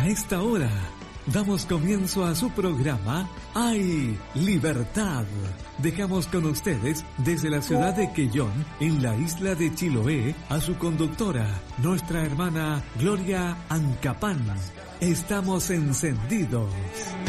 A esta hora damos comienzo a su programa ¡Hay Libertad! Dejamos con ustedes desde la ciudad de Quellón, en la isla de Chiloé, a su conductora, nuestra hermana Gloria Ancapán. Estamos encendidos.